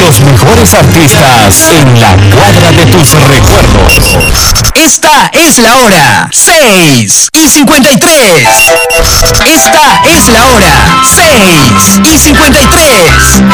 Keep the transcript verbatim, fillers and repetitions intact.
Los mejores artistas en la cuadra de tus recuerdos. Esta es la hora seis y cincuenta y tres. Esta es la hora seis y cincuenta y tres.